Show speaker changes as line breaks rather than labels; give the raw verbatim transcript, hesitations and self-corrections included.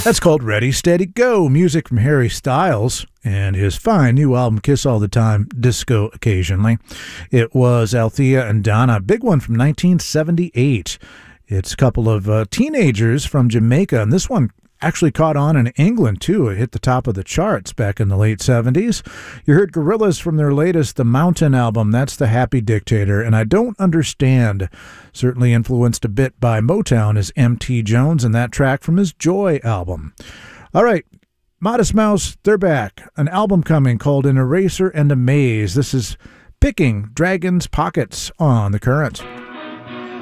That's called Ready, Steady, Go, music from Harry Styles and his fine new album, Kiss All the Time, Disco Occasionally. It was Althea and Donna, big one from nineteen seventy-eight. It's a couple of uh, teenagers from Jamaica, and this one actually caught on in England, too. It hit the top of the charts back in the late seventies. You heard Gorillaz from their latest The Mountain album. That's The Happy Dictator. And I Don't Understand, certainly influenced a bit by Motown, is M T Jones and that track from his Joy album. All right, Modest Mouse, they're back. An album coming called An Eraser and a Maze. This is Picking Dragon's Pockets on The Current.